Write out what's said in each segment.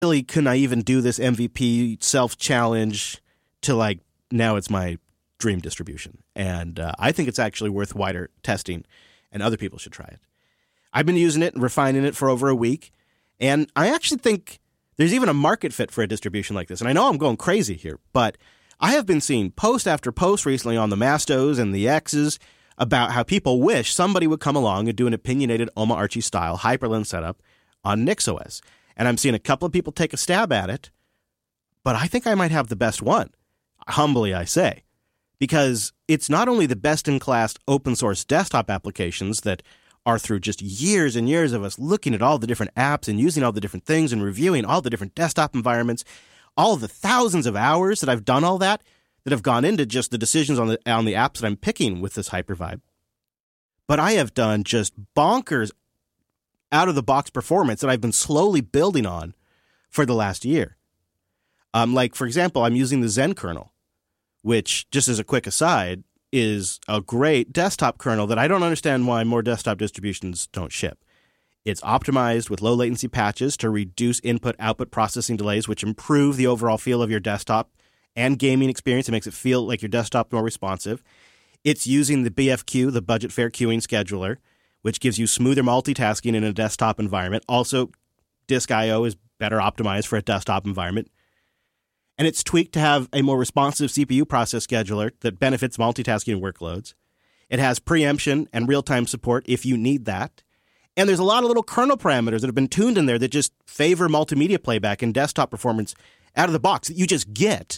really couldn't I even do this MVP self-challenge to like, now it's my dream distribution. And I think it's actually worth wider testing, and other people should try it. I've been using it and refining it for over a week, and I actually think there's even a market fit for a distribution like this. And I know I'm going crazy here, but I have been seeing post after post recently on the Mastos and the X's about how people wish somebody would come along and do an opinionated Oma Archie style Hyperland setup on NixOS. And I'm seeing a couple of people take a stab at it, but I think I might have the best one. Humbly, I say. Because it's not only the best-in-class open-source desktop applications that are through just years and years of us looking at all the different apps and using all the different things and reviewing all the different desktop environments, all the thousands of hours that I've done all that have gone into just the decisions on the apps that I'm picking with this Hypervibe. But I have done just bonkers out-of-the-box performance that I've been slowly building on for the last year. Like, for example, I'm using the Zen kernel, which, just as a quick aside, is a great desktop kernel that I don't understand why more desktop distributions don't ship. It's optimized with low latency patches to reduce input-output processing delays, which improve the overall feel of your desktop and gaming experience. It makes it feel like your desktop more responsive. It's using the BFQ, the Budget Fair Queuing Scheduler, which gives you smoother multitasking in a desktop environment. Also, Disk I/O is better optimized for a desktop environment. And it's tweaked to have a more responsive CPU process scheduler that benefits multitasking workloads. It has preemption and real-time support if you need that. And there's a lot of little kernel parameters that have been tuned in there that just favor multimedia playback and desktop performance out of the box that you just get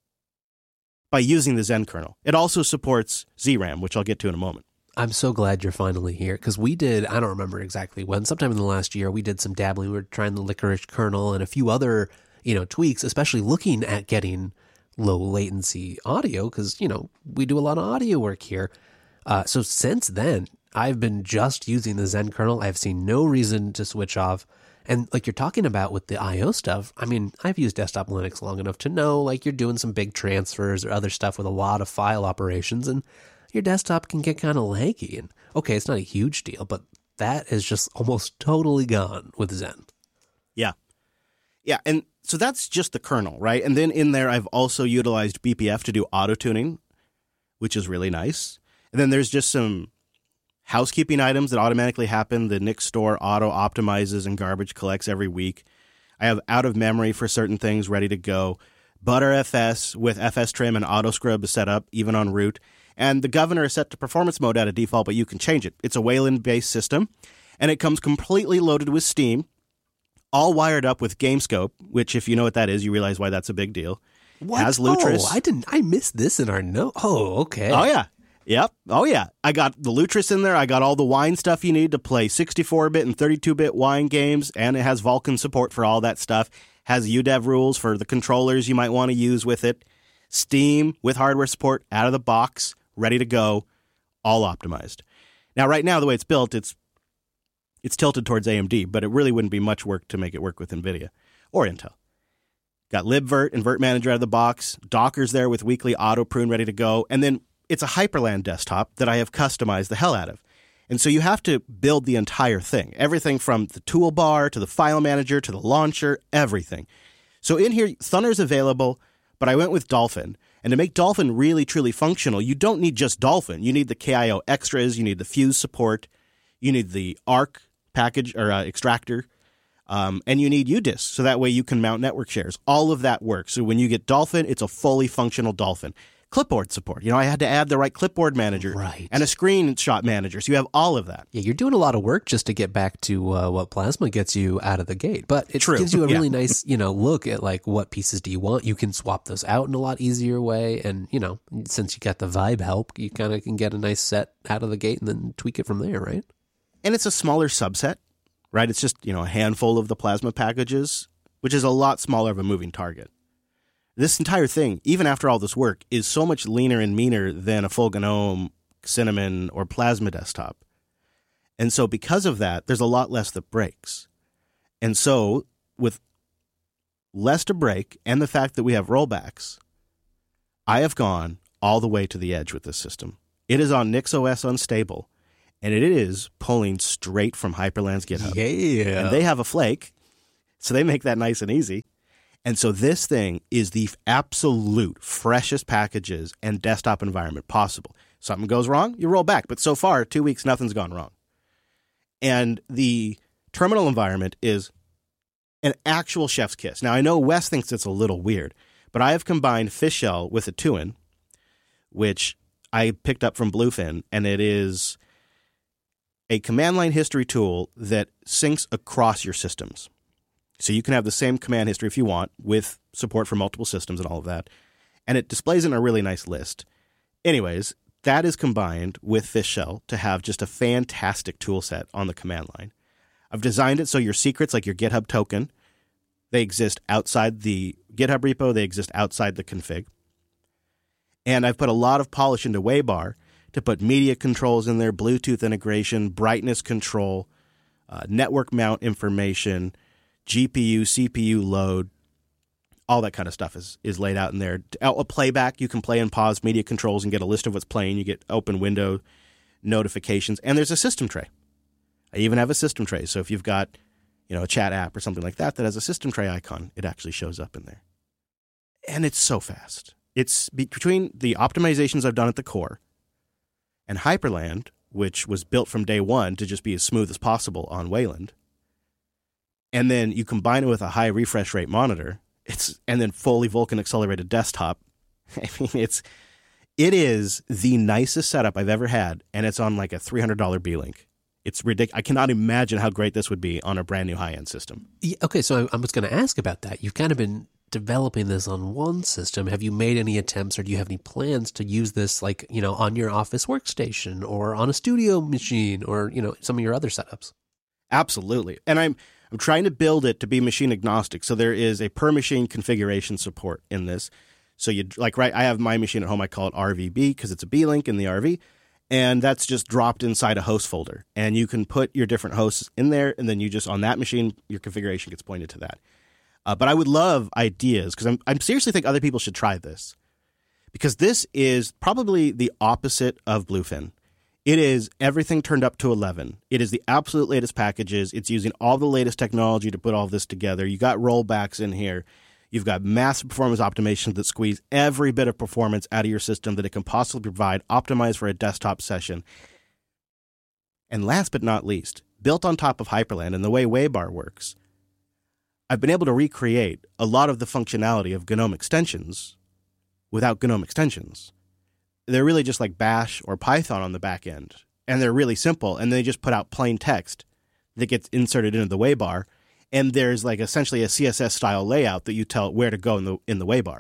by using the Zen kernel. It also supports ZRAM, which I'll get to in a moment. I'm so glad you're finally here, because we did, I don't remember exactly when, sometime in the last year, we did some dabbling. We were trying the Licorice kernel and a few other, tweaks, especially looking at getting low latency audio, because, we do a lot of audio work here. So since then, I've been just using the Zen kernel. I've seen no reason to switch off. And like you're talking about with the I/O stuff, I mean, I've used desktop Linux long enough to know, like, you're doing some big transfers or other stuff with a lot of file operations, and your desktop can get kind of laggy. And okay, it's not a huge deal, but that is just almost totally gone with Zen. Yeah. Yeah, and so that's just the kernel, right? And then in there, I've also utilized BPF to do auto-tuning, which is really nice. And then there's just some housekeeping items that automatically happen. The Nix store auto-optimizes and garbage collects every week. I have out-of-memory for certain things ready to go. Btrfs with fstrim and autoscrub is set up, even on root. And the governor is set to performance mode out of default, but you can change it. It's a Wayland-based system, and it comes completely loaded with Steam, all wired up with GameScope, which, if you know what that is, you realize why that's a big deal. What? Has Lutris. I missed this in our note. Oh, okay. Oh, yeah. Yep. Oh, yeah. I got the Lutris in there. I got all the wine stuff you need to play 64-bit and 32-bit wine games, and it has Vulkan support for all that stuff. Has UDEV rules for the controllers you might want to use with it. Steam with hardware support out of the box, ready to go, all optimized. Now, right now, the way it's built, it's tilted towards AMD, but it really wouldn't be much work to make it work with NVIDIA or Intel. Got libvirt and virt manager out of the box. Docker's there with weekly auto prune ready to go. And then it's a Hyperland desktop that I have customized the hell out of. And so you have to build the entire thing. Everything from the toolbar to the file manager to the launcher, everything. So in here, Thunder's available, but I went with Dolphin. And to make Dolphin really, truly functional, you don't need just Dolphin. You need the KIO extras. You need the Fuse support. You need the ARC package or extractor. And you need UDIS, so that way you can mount network shares. All of that works. So when you get Dolphin, it's a fully functional Dolphin. Clipboard support. I had to add the right clipboard manager, right, and a screenshot manager. So you have all of that. Yeah, you're doing a lot of work just to get back to what Plasma gets you out of the gate. But it gives you a really nice, look at like what pieces do you want. You can swap those out in a lot easier way. And, since you got the Vibe help, you kind of can get a nice set out of the gate and then tweak it from there, right? And it's a smaller subset, right? It's just, a handful of the Plasma packages, which is a lot smaller of a moving target. This entire thing, even after all this work, is so much leaner and meaner than a full GNOME, Cinnamon, or Plasma desktop. And so because of that, there's a lot less that breaks. And so with less to break and the fact that we have rollbacks, I have gone all the way to the edge with this system. It is on NixOS Unstable, and it is pulling straight from Hyperland's GitHub. Yeah. And they have a flake So they make that nice and easy. And so this thing is the absolute freshest packages and desktop environment possible. Something goes wrong, you roll back. But so far, 2 weeks, nothing's gone wrong. And the terminal environment is an actual chef's kiss. Now, I know Wes thinks it's a little weird, but I have combined Fish Shell with Atuin, which I picked up from Bluefin, and it is a command line history tool that syncs across your systems. So you can have the same command history if you want, with support for multiple systems and all of that. And it displays it in a really nice list. Anyways, that is combined with Fish Shell to have just a fantastic tool set on the command line. I've designed it so your secrets, like your GitHub token, they exist outside the GitHub repo. They exist outside the config. And I've put a lot of polish into Waybar to put media controls in there, Bluetooth integration, brightness control, network mount information, GPU, CPU load, all that kind of stuff is laid out in there. A playback, you can play and pause media controls and get a list of what's playing. You get open window notifications. And there's a system tray. I even have a system tray. So if you've got, a chat app or something like that has a system tray icon, it actually shows up in there. And it's so fast. It's between the optimizations I've done at the core and Hyperland, which was built from day one to just be as smooth as possible on Wayland. And then you combine it with a high refresh rate monitor, and then fully Vulkan accelerated desktop. I mean, it is the nicest setup I've ever had, and it's on like a $300 B-Link. It's ridiculous. I cannot imagine how great this would be on a brand new high-end system. Yeah, okay, so I was going to ask about that. You've kind of been developing this on one system. Have you made any attempts, or do you have any plans to use this, like, on your office workstation or on a studio machine or, some of your other setups? Absolutely. And I'm trying to build it to be machine agnostic. So there is a per machine configuration support in this. So I have my machine at home. I call it RVB because it's a B-Link in the RV. And that's just dropped inside a host folder. And you can put your different hosts in there. And then you just, on that machine, your configuration gets pointed to that. But I would love ideas, because I'm seriously think other people should try this. Because this is probably the opposite of Bluefin. It is everything turned up to 11. It is the absolute latest packages. It's using all the latest technology to put all this together. You got rollbacks in here. You've got massive performance optimizations that squeeze every bit of performance out of your system that it can possibly provide, optimized for a desktop session. And last but not least, built on top of Hyperland and the way Waybar works, I've been able to recreate a lot of the functionality of GNOME extensions without GNOME extensions. They're really just like Bash or Python on the back end. And they're really simple. And they just put out plain text that gets inserted into the Waybar. And there's like essentially a CSS style layout that you tell it where to go in the Waybar.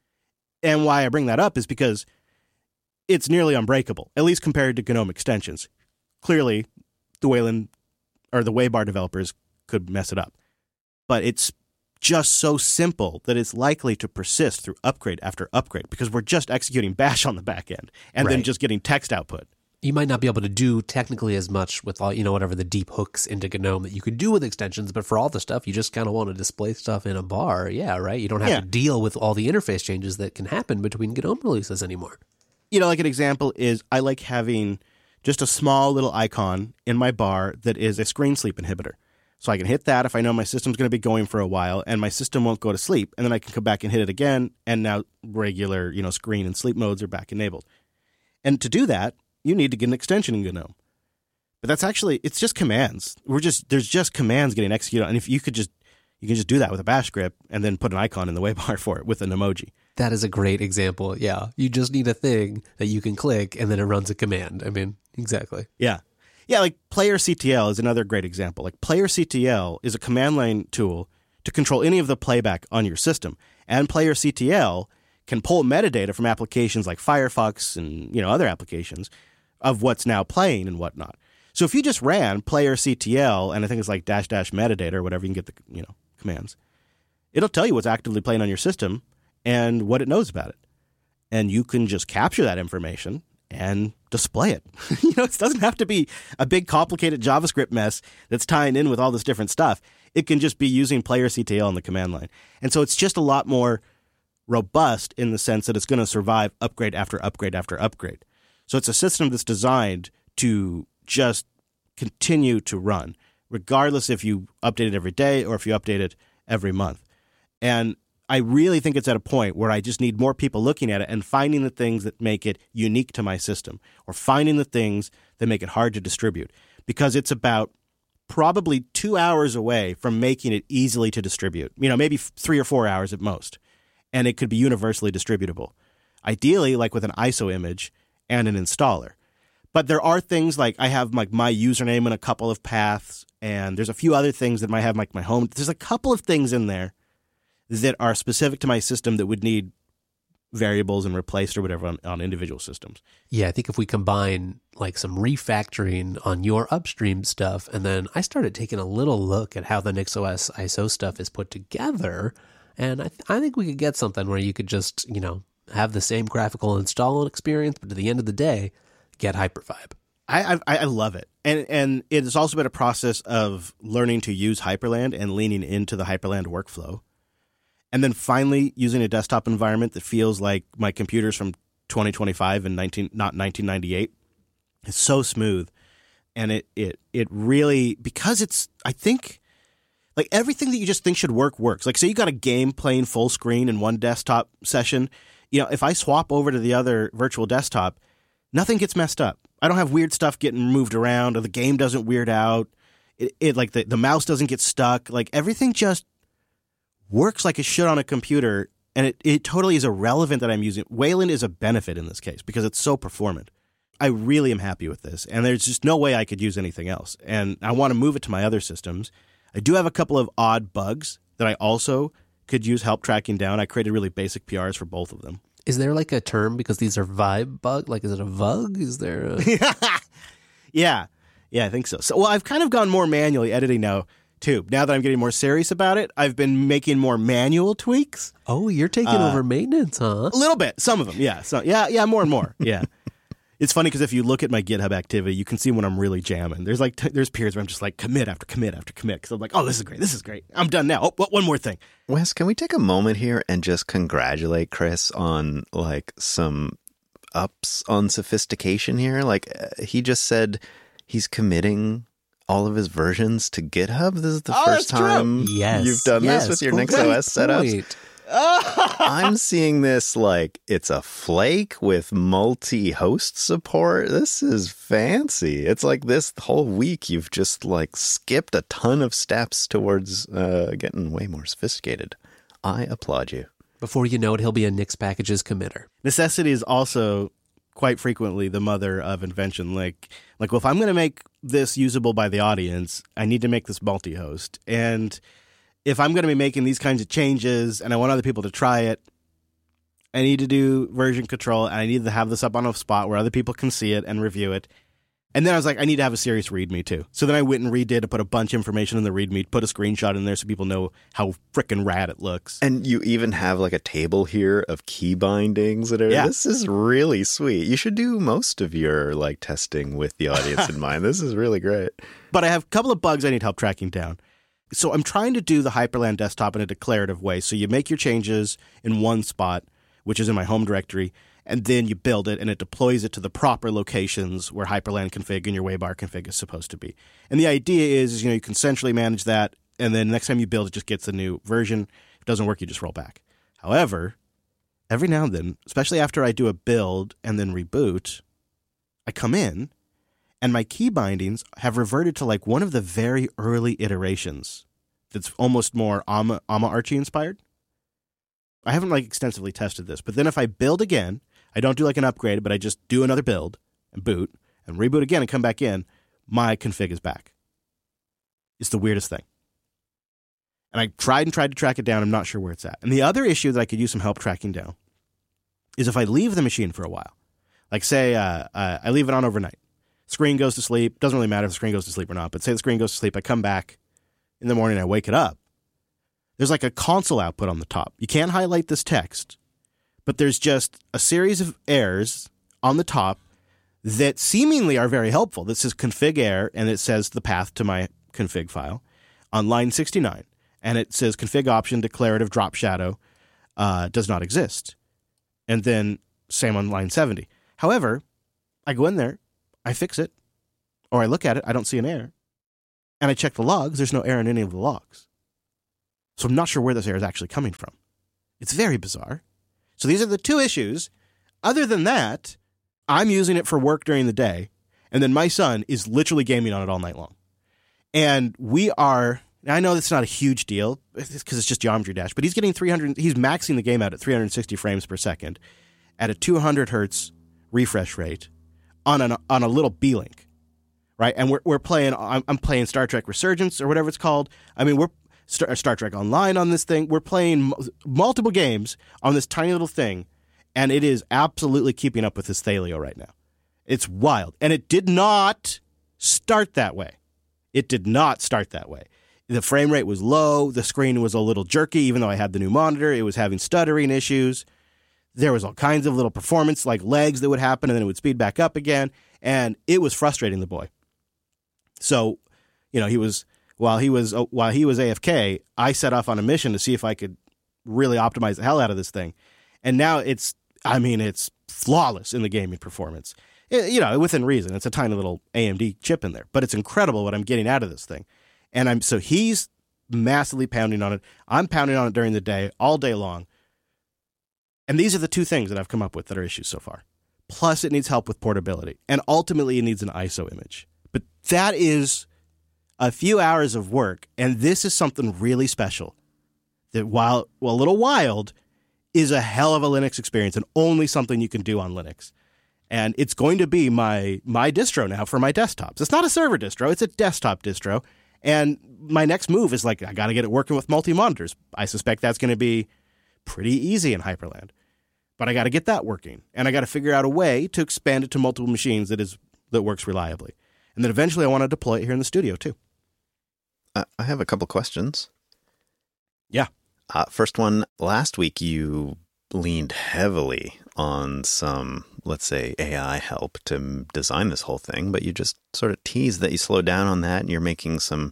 And why I bring that up is because it's nearly unbreakable, at least compared to GNOME extensions. Clearly, the Wayland or the Waybar developers could mess it up. But it's just so simple that it's likely to persist through upgrade after upgrade, because we're just executing Bash on the back end and then just getting text output. You might not be able to do technically as much with all, whatever the deep hooks into GNOME that you could do with extensions, but for all the stuff, you just kind of want to display stuff in a bar. Yeah, right? You don't have to deal with all the interface changes that can happen between GNOME releases anymore. Like an example is I like having just a small little icon in my bar that is a screen sleep inhibitor. So I can hit that if I know my system's going to be going for a while and my system won't go to sleep. And then I can come back and hit it again. And now regular, screen and sleep modes are back enabled. And to do that, you need to get an extension in GNOME. But that's actually, it's just commands. There's just commands getting executed. And if you can just do that with a bash script and then put an icon in the Waybar for it with an emoji. That is a great example. Yeah. You just need a thing that you can click and then it runs a command. I mean, exactly. Yeah. Yeah, like PlayerCTL is another great example. Like PlayerCTL is a command line tool to control any of the playback on your system. And PlayerCTL can pull metadata from applications like Firefox and, other applications of what's now playing and whatnot. So if you just ran PlayerCTL, and I think it's like -- metadata or whatever, you can get the, commands, it'll tell you what's actively playing on your system and what it knows about it. And you can just capture that information and display it. It doesn't have to be a big, complicated JavaScript mess that's tying in with all this different stuff. It can just be using PlayerCTL on the command line. And so it's just a lot more robust in the sense that it's going to survive upgrade after upgrade after upgrade. So it's a system that's designed to just continue to run, regardless if you update it every day or if you update it every month. And I really think it's at a point where I just need more people looking at it and finding the things that make it unique to my system, or finding the things that make it hard to distribute, because it's about probably 2 hours away from making it easily to distribute, maybe 3 or 4 hours at most. And it could be universally distributable, ideally like with an ISO image and an installer. But there are things like I have like my username in a couple of paths, and there's a few other things that might have like my home. There's a couple of things in there that are specific to my system that would need variables and replaced or whatever on individual systems. Yeah, I think if we combine like some refactoring on your upstream stuff, and then I started taking a little look at how the NixOS ISO stuff is put together, and I think we could get something where you could just, have the same graphical install experience, but at the end of the day, get Hypervibe. I love it. And it has also been a process of learning to use Hyperland and leaning into the Hyperland workflow. And then finally using a desktop environment that feels like my computer's from 2025 and not 1998. It's so smooth. And it really, because it's, I think, like everything that you just think should work works. Like, say you got a game playing full screen in one desktop session. If I swap over to the other virtual desktop, nothing gets messed up. I don't have weird stuff getting moved around, or the game doesn't weird out. It like the mouse doesn't get stuck. Like everything just works like it should on a computer, and it totally is irrelevant that I'm using it. Wayland is a benefit in this case because it's so performant. I really am happy with this, and there's just no way I could use anything else. And I want to move it to my other systems. I do have a couple of odd bugs that I also could use help tracking down. I created really basic PRs for both of them. Is there like a term, because these are vibe bug? Like, is it a VUG? Is there a... Yeah, I think so. So, I've kind of gone more manually editing now, too. Now that I'm getting more serious about it, I've been making more manual tweaks. Oh, you're taking over maintenance, huh? A little bit. Some of them, yeah. So, yeah, more and more, yeah. It's funny because if you look at my GitHub activity, you can see when I'm really jamming. There's there's periods where I'm just like commit after commit after commit, because I'm like, oh, this is great. I'm done now. Oh, one more thing. Wes, can we take a moment here and just congratulate Chris on like some ups on sophistication here? Like he just said he's committing all of his versions to GitHub. This is the first time you've done this with your NixOS setups. I'm seeing this like it's a flake with multi-host support. This is fancy. It's like this whole week you've just like skipped a ton of steps towards getting way more sophisticated. I applaud you. Before you know it, he'll be a Nix packages committer. Necessity is also quite frequently the mother of invention. Like, well, if I'm going to make this usable by the audience, I need to make this multi-host. And if I'm going to be making these kinds of changes and I want other people to try it, I need to do version control, and I need to have this up on a spot where other people can see it and review it. And then I was like, I need to have a serious README too. So then I went and redid to put a bunch of information in the README, put a screenshot in there so people know how frickin' rad it looks. And you even have like a table here of key bindings that are, This is really sweet. You should do most of your like testing with the audience in mind. This is really great. But I have a couple of bugs I need help tracking down. So I'm trying to do the Hyperland desktop in a declarative way. So you make your changes in one spot, which is in my home directory, and then you build it and it deploys it to the proper locations where Hyperland config and your Waybar config is supposed to be. And the idea is you can centrally manage that, and then next time you build, it just gets a new version. If it doesn't work, you just roll back. However, every now and then, especially after I do a build and then reboot, I come in, and my key bindings have reverted to like one of the very early iterations that's almost more Amma Archie inspired. I haven't like extensively tested this, but then if I build again, I don't do like an upgrade, but I just do another build and boot and reboot again and come back in, my config is back. It's the weirdest thing. And I tried to track it down. I'm not sure where it's at. And the other issue that I could use some help tracking down is if I leave the machine for a while. Like say I leave it on overnight. Screen goes to sleep. Doesn't really matter if the screen goes to sleep or not, but say the screen goes to sleep, I come back in the morning, I wake it up. There's like a console output on the top. You can't highlight this text, but there's just a series of errors on the top that seemingly are very helpful. This says config error, and it says the path to my config file on line 69. And it says config option declarative drop shadow does not exist. And then same on line 70. However, I go in there, I fix it, or I look at it, I don't see an error. And I check the logs, there's no error in any of the logs. So I'm not sure where this error is actually coming from. It's very bizarre. So these are the two issues. Other than that, I'm using it for work during the day, and then my son is literally gaming on it all night long. And we are, I know that's not a huge deal because it's just Geometry Dash, but he's getting he's maxing the game out at 360 frames per second at a 200 hertz refresh rate on a little B-Link, right? And we're playing, I'm playing Star Trek Resurgence or whatever it's called. I mean, we're Star Trek Online on this thing. We're playing multiple games on this tiny little thing, and it is absolutely keeping up with this Thalio right now. It's wild. And it did not start that way. It did not start that way. The frame rate was low. The screen was a little jerky, even though I had the new monitor. It was having stuttering issues. There was all kinds of little performance, like lags that would happen, and then it would speed back up again. And it was frustrating the boy. So, you know, while he was AFK, I set off on a mission to see if I could really optimize the hell out of this thing. And now it's flawless in the gaming performance. You know, within reason. It's a tiny little AMD chip in there, but it's incredible what I'm getting out of this thing. And so he's massively pounding on it. I'm pounding on it during the day, all day long. And these are the two things that I've come up with that are issues so far. Plus, it needs help with portability. And ultimately, it needs an ISO image. But that is a few hours of work. And this is something really special that, while a little wild, is a hell of a Linux experience and only something you can do on Linux. And it's going to be my distro now for my desktops. It's not a server distro. It's a desktop distro. And my next move is like, I got to get it working with multi-monitors. I suspect that's going to be pretty easy in Hyperland. But I got to get that working. And I got to figure out a way to expand it to multiple machines that works reliably. And then eventually I want to deploy it here in the studio too. I have a couple questions. Yeah. First one, last week you leaned heavily on some, let's say, AI help to design this whole thing, but you just sort of teased that you slowed down on that and you're making some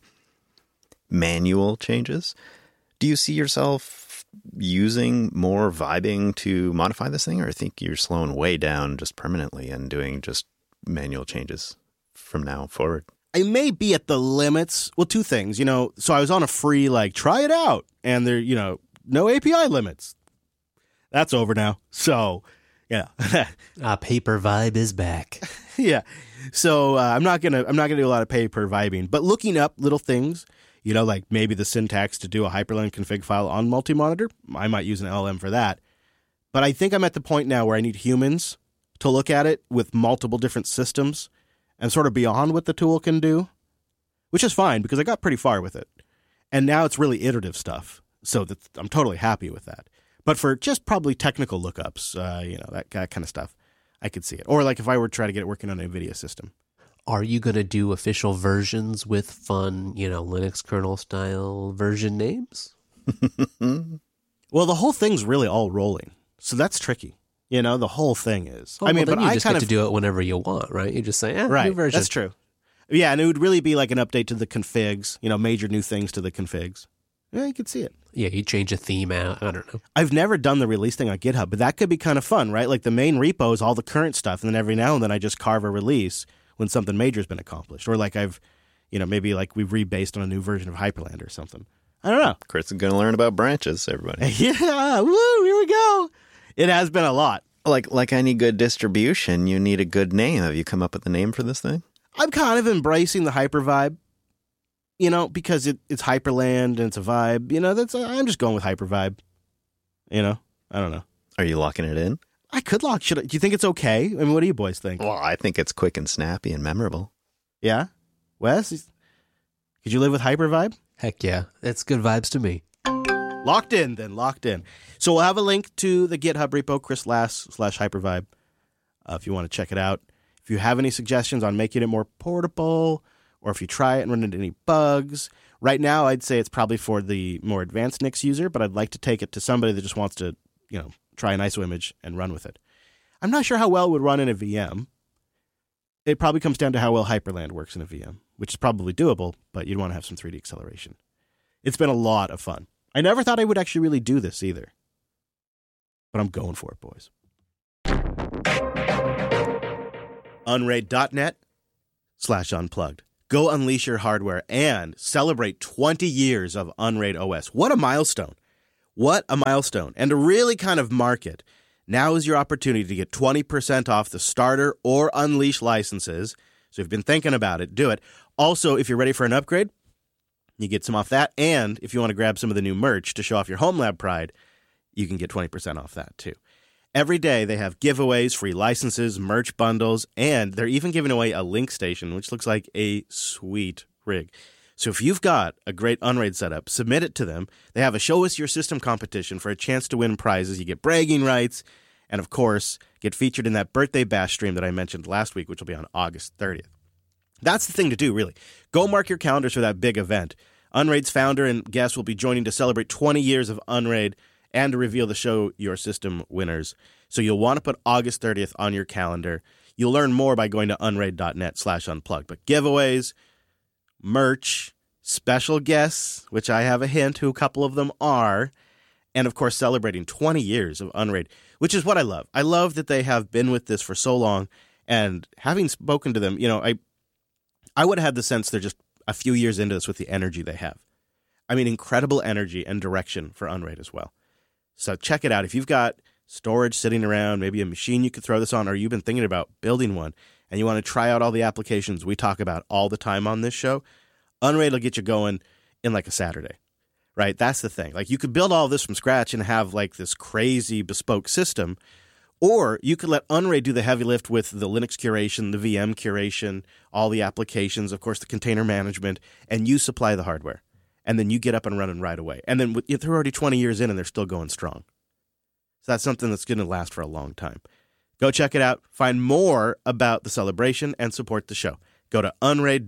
manual changes. Do you see yourself using more vibing to modify this thing, or think you're slowing way down just permanently and doing just manual changes from now forward? I may be at the limits. Well, two things, so I was on a free, try it out, and there, no API limits. That's over now. So, yeah. Paper vibe is back. Yeah. So I'm not gonna do a lot of paper vibing, but looking up little things, like maybe the syntax to do a Hyperland config file on multi-monitor. I might use an LLM for that. But I think I'm at the point now where I need humans to look at it with multiple different systems and sort of beyond what the tool can do, which is fine because I got pretty far with it. And now it's really iterative stuff. So I'm totally happy with that. But for just probably technical lookups, that kind of stuff, I could see it. Or if I were to try to get it working on an NVIDIA system. Are you going to do official versions with fun, Linux kernel style version names? Well, the whole thing's really all rolling. So that's tricky. The whole thing is. Oh, but you just get to do it whenever you want, right? You just say, right, new version. That's true. Yeah, and it would really be like an update to the configs, major new things to the configs. Yeah, you could see it. Yeah, you change a theme out. I don't know. I've never done the release thing on GitHub, but that could be kind of fun, right? Like the main repo is all the current stuff, and then every now and then I just carve a release when something major has been accomplished. Or maybe we've rebased on a new version of Hyperland or something. I don't know. Chris is going to learn about branches, everybody. Yeah, woo, here we go. It has been a lot. Like any good distribution, you need a good name. Have you come up with a name for this thing? I'm kind of embracing the hyper vibe. Because it's Hyperland and it's a vibe, I'm just going with hyper vibe. I don't know. Are you locking it in? I could lock. Do you think it's okay? I mean, what do you boys think? Well, I think it's quick and snappy and memorable. Yeah? Wes, could you live with hyper vibe? Heck yeah. It's good vibes to me. Locked in. So we'll have a link to the GitHub repo, Chris Lass /hypervibe, if you want to check it out. If you have any suggestions on making it more portable, or if you try it and run into any bugs. Right now, I'd say it's probably for the more advanced Nix user, but I'd like to take it to somebody that just wants to, try an ISO image and run with it. I'm not sure how well it would run in a VM. It probably comes down to how well Hyperland works in a VM, which is probably doable, but you'd want to have some 3D acceleration. It's been a lot of fun. I never thought I would actually really do this either. But I'm going for it, boys. Unraid.net/unplugged. Go unleash your hardware and celebrate 20 years of Unraid OS. What a milestone. What a milestone. And to really kind of mark it, now is your opportunity to get 20% off the starter or Unleash licenses. So if you've been thinking about it, do it. Also, if you're ready for an upgrade, you get some off that. And if you want to grab some of the new merch to show off your home lab pride, you can get 20% off that too. Every day they have giveaways, free licenses, merch bundles, and they're even giving away a link station, which looks like a sweet rig. So if you've got a great Unraid setup, submit it to them. They have a Show Us Your System competition for a chance to win prizes. You get bragging rights, and of course, get featured in that birthday bash stream that I mentioned last week, which will be on August 30th. That's the thing to do, really. Go mark your calendars for that big event. Unraid's founder and guests will be joining to celebrate 20 years of Unraid and to reveal the Show Your System winners. So you'll want to put August 30th on your calendar. You'll learn more by going to unraid.net/unplugged. But giveaways, merch, special guests, which I have a hint who a couple of them are, and of course celebrating 20 years of Unraid, which is what I love. I love that they have been with this for so long, and having spoken to them, I would have had the sense they're just a few years into this with the energy they have. I mean, incredible energy and direction for Unraid as well. So check it out. If you've got storage sitting around, maybe a machine you could throw this on, or you've been thinking about building one, and you want to try out all the applications we talk about all the time on this show, Unraid will get you going in like a Saturday, right? That's the thing. Like, you could build all this from scratch and have like this crazy bespoke system, or you could let Unraid do the heavy lift with the Linux curation, the VM curation, all the applications, of course, the container management, and you supply the hardware. And then you get up and running right away. And then they're already 20 years in and they're still going strong. So that's something that's going to last for a long time. Go check it out. Find more about the celebration and support the show. Go to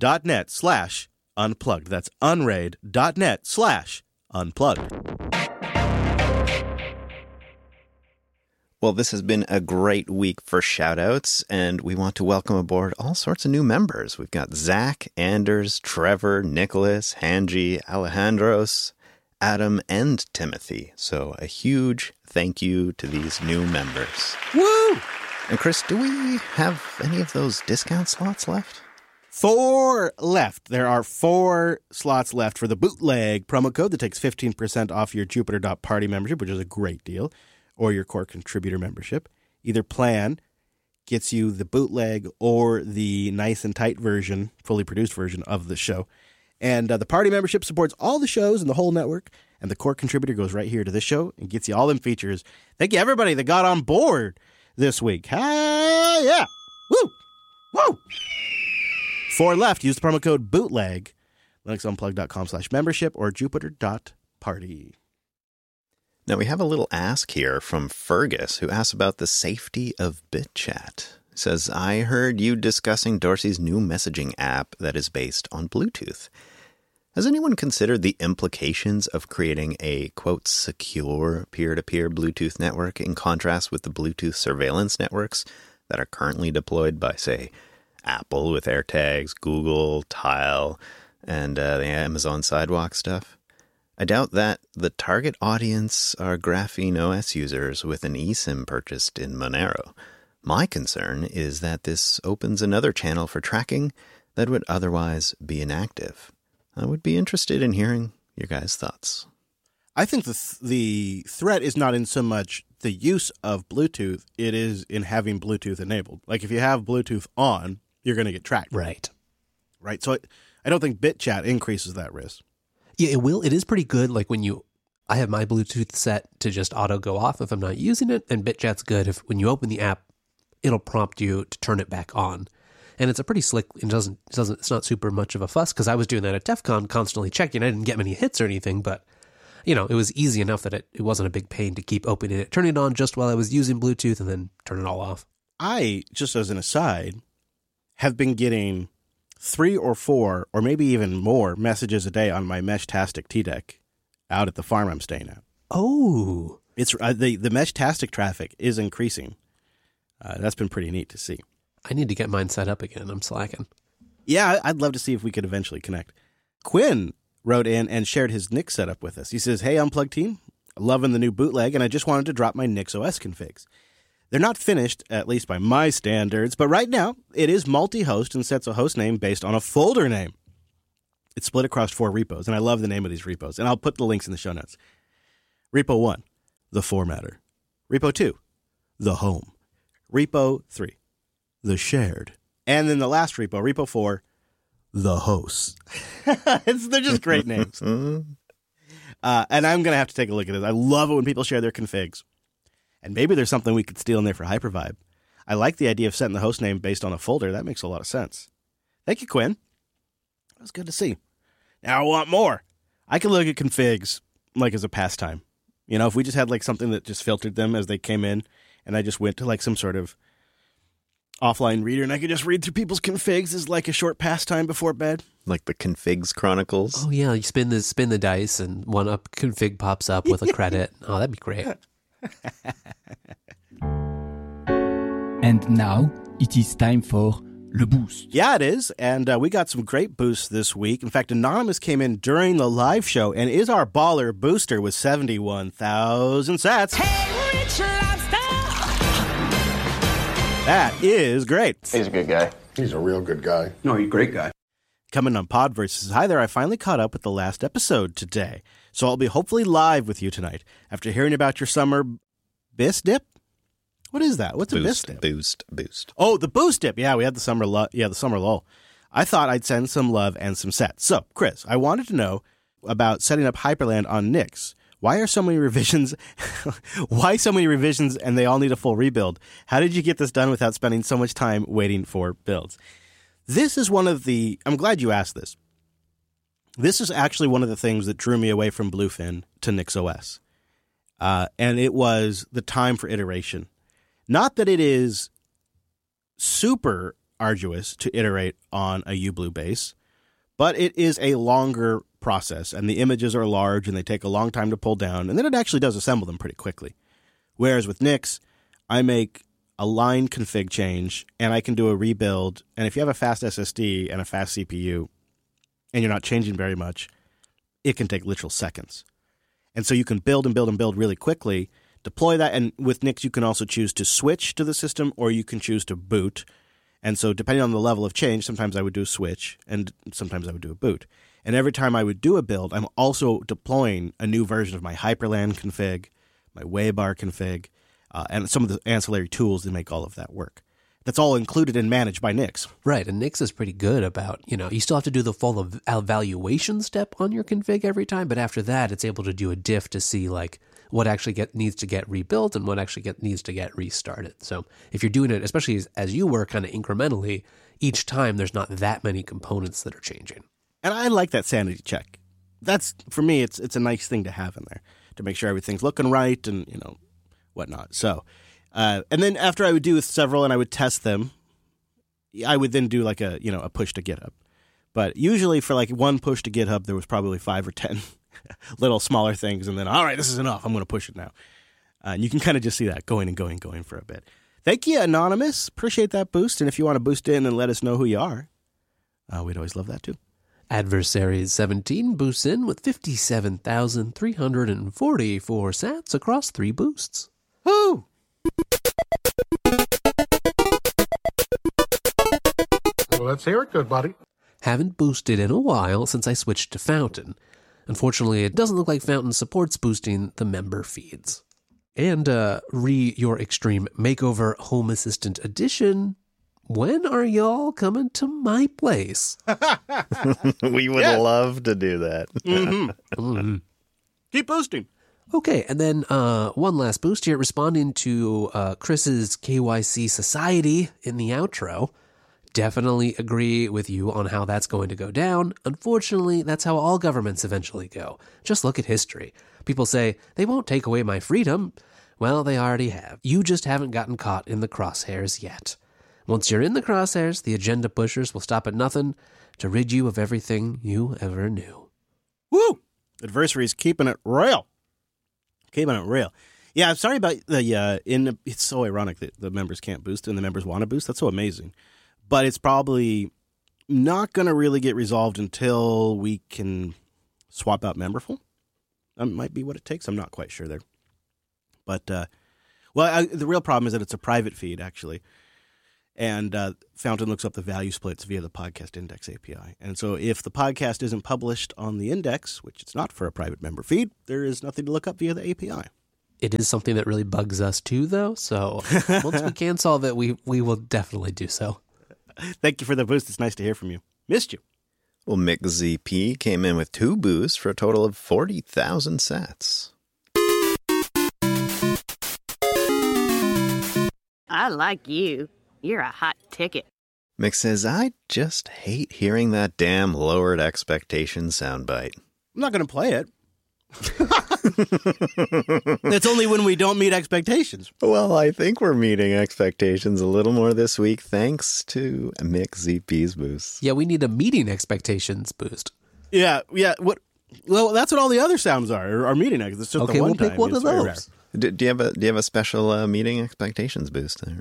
unraid.net/unplugged. That's unraid.net/unplugged. Well, this has been a great week for shout-outs, and we want to welcome aboard all sorts of new members. We've got Zach, Anders, Trevor, Nicholas, Hanji, Alejandros, Adam, and Timothy. So a huge thank you to these new members. Woo! And Chris, do we have any of those discount slots left? 4 left. There are 4 slots left for the bootleg promo code that takes 15% off your Jupiter.party membership, which is a great deal, or your core contributor membership. Either plan gets you the bootleg or the nice and tight version, fully produced version of the show. And the party membership supports all the shows in the whole network, and the core contributor goes right here to this show and gets you all them features. Thank you, everybody that got on board this week. Hi, yeah. Woo! Woo! 4 left. Use the promo code BOOTLEG, linuxunplugged.com/membership, or jupiter.party. Now, we have a little ask here from Fergus, who asks about the safety of BitChat. He says, I heard you discussing Dorsey's new messaging app that is based on Bluetooth. Has anyone considered the implications of creating a, quote, secure peer-to-peer Bluetooth network in contrast with the Bluetooth surveillance networks that are currently deployed by, say, Apple with AirTags, Google, Tile, and the Amazon Sidewalk stuff? I doubt that the target audience are Graphene OS users with an eSIM purchased in Monero. My concern is that this opens another channel for tracking that would otherwise be inactive. I would be interested in hearing your guys' thoughts. I think the threat is not in so much the use of Bluetooth, it is in having Bluetooth enabled. Like, if you have Bluetooth on, you're going to get tracked. Right. So I don't think BitChat increases that risk. Yeah, it will. It is pretty good. Like, I have my Bluetooth set to just auto go off if I'm not using it, and BitChat's good. If when you open the app, it'll prompt you to turn it back on. And it's a pretty slick, it's not super much of a fuss, because I was doing that at DEF CON, constantly checking. I didn't get many hits or anything, but, it was easy enough that it wasn't a big pain to keep opening it, turning it on just while I was using Bluetooth, and then turn it all off. I, just as an aside, have been getting 3 or 4, or maybe even more messages a day on my Meshtastic T-Deck out at the farm I'm staying at. Oh. It's the Meshtastic traffic is increasing. That's been pretty neat to see. I need to get mine set up again. I'm slacking. Yeah, I'd love to see if we could eventually connect. Quinn wrote in and shared his Nix setup with us. He says, hey, Unplugged team, loving the new bootleg, and I just wanted to drop my Nix OS configs. They're not finished, at least by my standards, but right now it is multi-host and sets a host name based on a folder name. It's split across 4 repos, and I love the name of these repos, and I'll put the links in the show notes. Repo 1, the formatter. Repo 2, the home. Repo 3, the shared. And then the last repo, Repo 4, the hosts. They're just great names. And I'm going to have to take a look at this. I love it when people share their configs. And maybe there's something we could steal in there for Hypervibe. I like the idea of setting the host name based on a folder. That makes a lot of sense. Thank you, Quinn. That was good to see. Now I want more. I can look at configs like as a pastime. You know, if we just had like something that just filtered them as they came in, and I just went to like some sort of offline reader, and I could just read through people's configs as like a short pastime before bed. Like the Configs Chronicles. Oh yeah, you spin the dice, and one up config pops up with a credit. Oh, that'd be great. And now it is time for Le Boost. Yeah, it is. And we got some great boosts this week. In fact, Anonymous came in during the live show and is our baller booster with 71,000 sats. Hey, Rich Lobster! That is great. He's a good guy. He's a real good guy. No, he's a great guy. Coming on Podverse. Hi there, I finally caught up with the last episode today. So I'll be hopefully live with you tonight after hearing about your summer bis dip. What is that? What's a bis dip? Boost. Oh, the boost dip. Yeah, we had the summer lull. I thought I'd send some love and some sets. So, Chris, I wanted to know about setting up Hyperland on Nix. Why are so many revisions? Why so many revisions and they all need a full rebuild? How did you get this done without spending so much time waiting for builds? This is one of the... I'm glad you asked this. This is actually one of the things that drew me away from Bluefin to NixOS. And it was the time for iteration. Not that it is super arduous to iterate on a UBlue base, but it is a longer process, and the images are large, and they take a long time to pull down, and then it actually does assemble them pretty quickly. Whereas with Nix, I make a line config change, and I can do a rebuild, and if you have a fast SSD and a fast CPU, and you're not changing very much, it can take literal seconds. And so you can build and build and build really quickly, deploy that, and with Nix you can also choose to switch to the system or you can choose to boot. And so depending on the level of change, sometimes I would do a switch and sometimes I would do a boot. And every time I would do a build, I'm also deploying a new version of my Hyperland config, my Waybar config, and some of the ancillary tools that make all of that work. That's all included and managed by Nix. Right, and Nix is pretty good about, you still have to do the full evaluation step on your config every time, but after that, it's able to do a diff to see like what actually needs to get rebuilt and what actually needs to get restarted. So if you're doing it, especially as you work kind of incrementally, each time there's not that many components that are changing. And I like that sanity check. That's, for me, it's a nice thing to have in there to make sure everything's looking right and, whatnot. So, and then after I would do several and I would test them, I would then do like a push to GitHub. But usually for like one push to GitHub, there was probably 5 or 10 little smaller things. And then, all right, this is enough. I'm going to push it now. And you can kind of just see that going for a bit. Thank you, Anonymous. Appreciate that boost. And if you want to boost in and let us know who you are, we'd always love that too. Adversaries 17 boosts in with 57,344 sats across 3 boosts. Woo! Well, let's hear it, good buddy. Haven't boosted in a while since I switched to Fountain. Unfortunately, it doesn't look like Fountain supports boosting the member feeds. And Your Extreme Makeover Home Assistant Edition. When are y'all coming to my place? We would love to do that. Mm-hmm. Keep boosting. Okay, and then one last boost here, responding to Chris's KYC Society in the outro. Definitely agree with you on how that's going to go down. Unfortunately, that's how all governments eventually go. Just look at history. People say, they won't take away my freedom. Well, they already have. You just haven't gotten caught in the crosshairs yet. Once you're in the crosshairs, the agenda pushers will stop at nothing to rid you of everything you ever knew. Woo! Adversary's keeping it real. Keeping it real. Yeah, I'm sorry about the, it's so ironic that the members can't boost and the members want to boost. That's so amazing. But it's probably not going to really get resolved until we can swap out Memberful. That might be what it takes. I'm not quite sure there. But Well, the real problem is that it's a private feed, actually. And Fountain looks up the value splits via the Podcast Index API. And so if the podcast isn't published on the index, which it's not for a private member feed, there is nothing to look up via the API. It is something that really bugs us too, though. So once we can solve it, we will definitely do so. Thank you for the boost. It's nice to hear from you. Missed you. Well, Mick ZP came in with 2 boosts for a total of 40,000 sats. I like you. You're a hot ticket. Mick says, I just hate hearing that damn lowered expectation soundbite. I'm not going to play it. It's only when we don't meet expectations. Well, I think we're meeting expectations a little more this week thanks to Mick ZP's boost. Yeah, we need a meeting expectations boost. Yeah. What? Well, that's what all the other sounds are meeting expectations. It's just Okay, the one we'll pick time. one It's of very those. rare. Do you have a special meeting expectations boost there?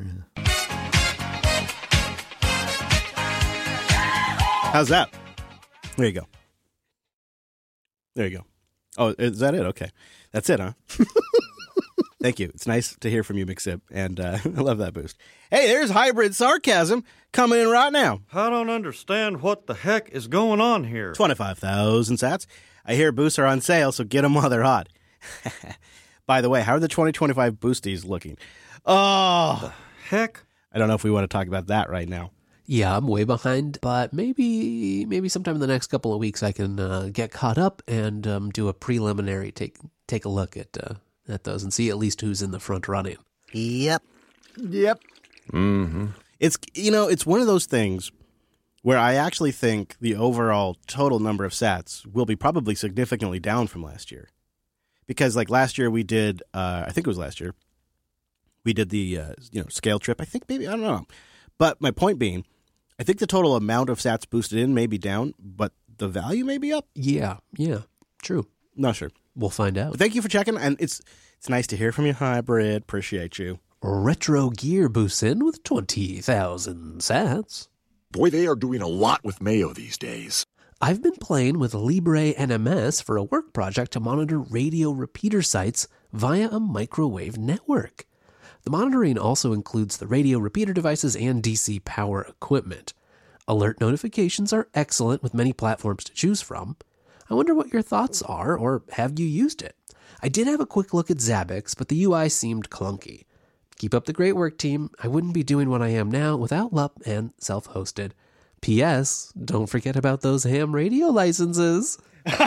How's that? There you go. There you go. Oh, is that it? Okay. That's it, huh? Thank you. It's nice to hear from you, McSip, and I love that boost. Hey, there's hybrid sarcasm coming in right now. I don't understand what the heck is going on here. 25,000 sats. I hear boosts are on sale, so get them while they're hot. By the way, how are the 2025 boosties looking? Oh, Heck? I don't know if we want to talk about that right now. Yeah, I'm way behind, but maybe sometime in the next couple of weeks I can get caught up and do a preliminary take a look at those and see at least who's in the front running. Yep. Mm-hmm. It's one of those things where I actually think the overall total number of sats will be probably significantly down from last year. Because like last year we did, I think it was last year, we did the scale trip. I think maybe, I don't know. But my point being, I think the total amount of sats boosted in may be down, but the value may be up. Yeah, true. Not sure. We'll find out. But thank you for checking, and it's nice to hear from you, Hybrid. Appreciate you. Retro Gear boosts in with 20,000 sats. Boy, they are doing a lot with Mayo these days. I've been playing with Libre NMS for a work project to monitor radio repeater sites via a microwave network. The monitoring also includes the radio repeater devices and DC power equipment. Alert notifications are excellent with many platforms to choose from. I wonder what your thoughts are, or have you used it? I did have a quick look at Zabbix, but the UI seemed clunky. Keep up the great work, team. I wouldn't be doing what I am now without LUP and self-hosted. P.S. Don't forget about those ham radio licenses.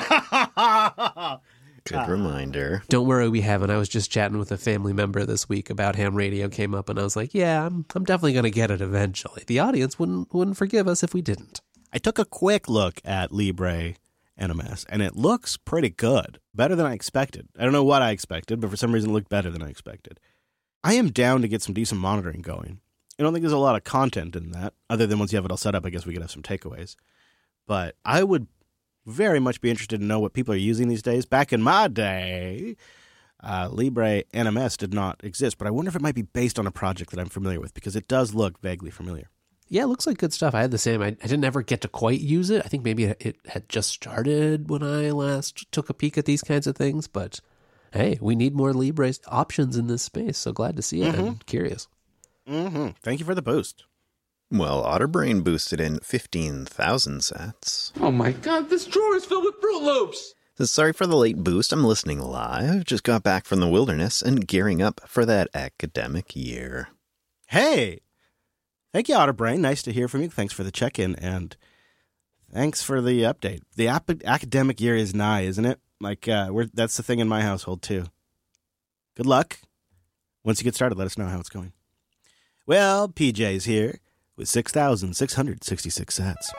Good reminder. Don't worry, we haven't. I was just chatting with a family member this week about ham radio came up, and I was like, yeah, I'm definitely going to get it eventually. The audience wouldn't forgive us if we didn't. I took a quick look at Libre NMS, and it looks pretty good. Better than I expected. I don't know what I expected, but for some reason it looked better than I expected. I am down to get some decent monitoring going. I don't think there's a lot of content in that, other than once you have it all set up, I guess we could have some takeaways. But I would very much be interested to know what people are using these days. Back in my day, Libre NMS did not exist, but I wonder if it might be based on a project that I'm familiar with, because it does look vaguely familiar. Yeah, it looks like good stuff. I had the same. I didn't ever get to quite use it. I think maybe it had just started when I last took a peek at these kinds of things, but hey, we need more Libre options in this space, so glad to see it. I'm curious. Mm-hmm. Thank you for the boost. Well, Otterbrain boosted in 15,000 sats. Oh my god, this drawer is filled with Fruit Loops! Says, sorry for the late boost. I'm listening live. Just got back from the wilderness and gearing up for that academic year. Hey! Thank you, Otterbrain. Nice to hear from you. Thanks for the check-in, and thanks for the update. The academic year is nigh, isn't it? Like, that's the thing in my household, too. Good luck. Once you get started, let us know how it's going. Well, PJ's here with 6,666 sats.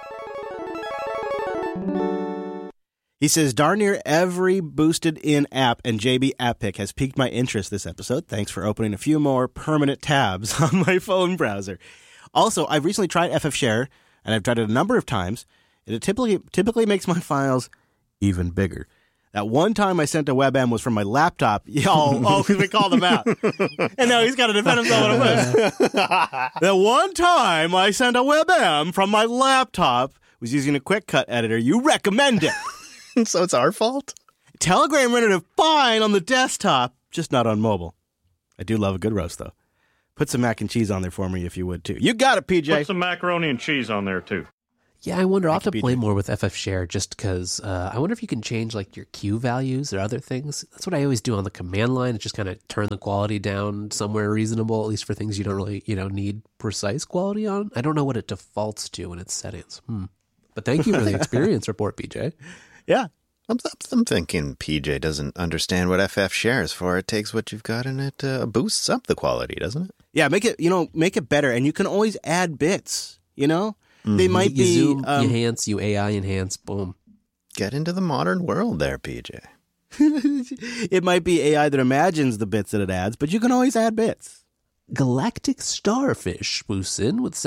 He says, darn near every boosted-in app and JB App Pick has piqued my interest this episode. Thanks for opening a few more permanent tabs on my phone browser. Also, I've recently tried FF Share, and I've tried it a number of times, and it typically makes my files even bigger. That one time I sent a WebM was from my laptop. Because we called him out. And now he's got to defend himself on a list. That one time I sent a WebM from my laptop, was using a Quick Cut editor. You recommend it. So it's our fault? Telegram rendered it fine on the desktop, just not on mobile. I do love a good roast, though. Put some mac and cheese on there for me if you would, too. You got it, PJ. Put some macaroni and cheese on there, too. Yeah, I wonder. I'll have to PJ. play more with FF Share just because I wonder if you can change like your Q values or other things. That's what I always do on the command line. Just kind of turn the quality down somewhere reasonable, at least for things you don't really, need precise quality on. I don't know what it defaults to in its settings. But thank you for the experience report, PJ. Yeah. I'm thinking PJ doesn't understand what FF Share is for. It takes what you've got and it boosts up the quality, doesn't it? Yeah, make it better. And you can always add bits, They might You be zoom, you enhance, you AI enhance, boom. Get into the modern world there, PJ. it might be AI that imagines the bits that it adds, but you can always add bits. Galactic Starfish boosts in with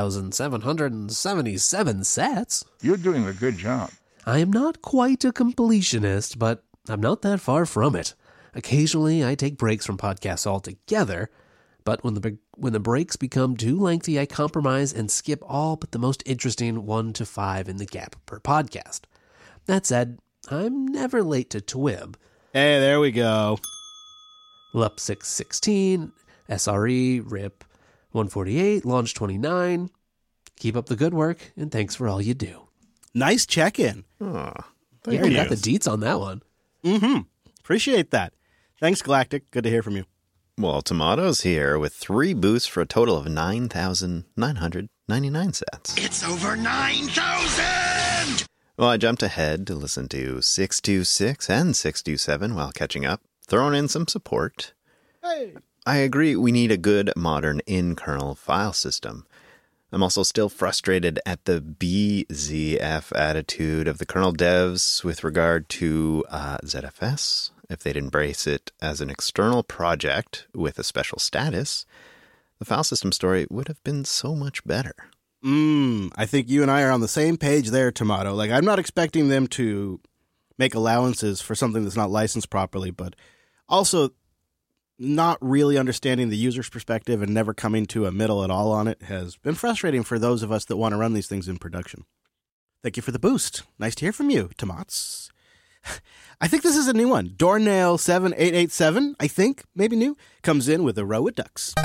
7,777 sats. You're doing a good job. I am not quite a completionist, but I'm not that far from it. Occasionally, I take breaks from podcasts altogether, but when the breaks become too lengthy, I compromise and skip all but the most interesting 1 to 5 in the gap per podcast. That said, I'm never late to TWIB. Hey, there we go. LUP 616, SRE, RIP 148, Launch 29. Keep up the good work, and thanks for all you do. Nice check-in. Oh, Yeah, you got the deets on that one. Appreciate that. Thanks, Galactic. Good to hear from you. Well, Tomato's here with 3 boosts for a total of 9,999 sats. It's over 9,000! Well, I jumped ahead to listen to 626 and 627 while catching up, throwing in some support. Hey. I agree we need a good modern in-kernel file system. I'm also still frustrated at the BZF attitude of the kernel devs with regard to ZFS. If they'd embrace it as an external project with a special status, the file system story would have been so much better. I think you and I are on the same page there, Tomato. Like, I'm not expecting them to make allowances for something that's not licensed properly, but also not really understanding the user's perspective and never coming to a middle at all on it has been frustrating for those of us that want to run these things in production. Thank you for the boost. Nice to hear from you, Tomats. I think this is a new one. Doornail7887, I think, maybe new, comes in with a row of ducks.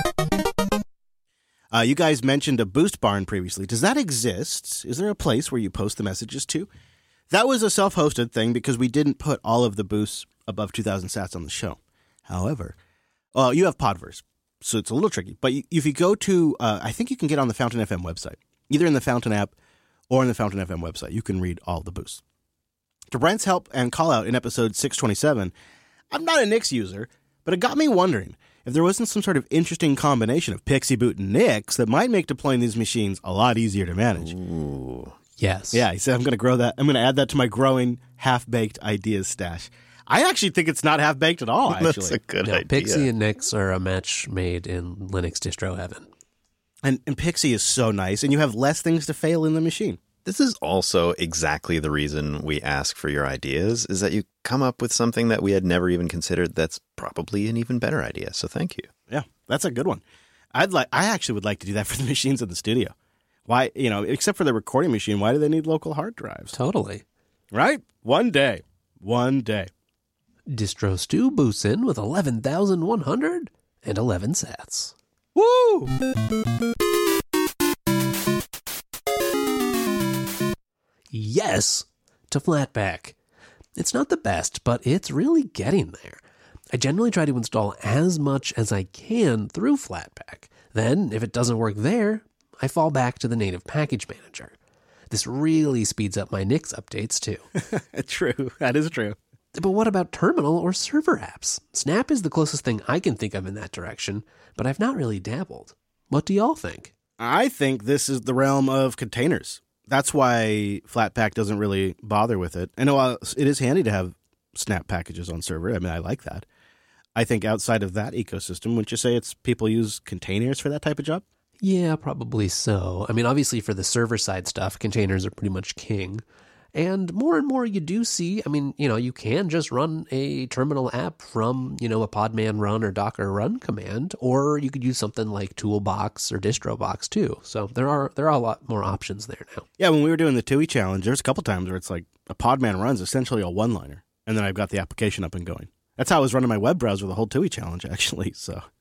You guys mentioned a boost barn previously. Does that exist? Is there a place where you post the messages to? That was a self-hosted thing because we didn't put all of the boosts above 2,000 sats on the show. However, you have Podverse, so it's a little tricky. But if you go to, I think you can get on the Fountain FM website, either in the Fountain app or in the Fountain FM website. You can read all the boosts. To Brent's help and call out in episode 627, I'm not a Nix user, but it got me wondering if there wasn't some sort of interesting combination of Pixie Boot and Nix that might make deploying these machines a lot easier to manage. Ooh. Yes. Yeah, he said I'm going to grow that. I'm going to add that to my growing half-baked ideas stash. I actually think it's not half-baked at all, actually. That's a good idea. Pixie and Nix are a match made in Linux distro heaven. And Pixie is so nice, and you have less things to fail in the machine. This is also exactly the reason we ask for your ideas, is that you come up with something that we had never even considered that's probably an even better idea. So thank you. Yeah, that's a good one. I actually would like to do that for the machines in the studio. Why, except for the recording machine, why do they need local hard drives? Totally. Right? One day. Distro Stew boosts in with 11,111 sats. Woo! Yes to Flatpak. It's not the best, but it's really getting there. I generally try to install as much as I can through Flatpak. Then, if it doesn't work there, I fall back to the native package manager. This really speeds up my Nix updates, too. True. That is true. But what about terminal or server apps? Snap is the closest thing I can think of in that direction, but I've not really dabbled. What do y'all think? I think this is the realm of containers. That's why Flatpak doesn't really bother with it. And while it is handy to have Snap packages on server, I mean, I like that. I think outside of that ecosystem, wouldn't you say it's people use containers for that type of job? Yeah, probably so. I mean, obviously for the server side stuff, containers are pretty much king. And more you do see, I mean, you can just run a terminal app from, a Podman run or Docker run command, or you could use something like Toolbox or DistroBox too. So there are a lot more options there now. Yeah, when we were doing the TUI challenge, there's a couple times where it's like a Podman run's essentially a one-liner, and then I've got the application up and going. That's how I was running my web browser the whole TUI challenge, actually. So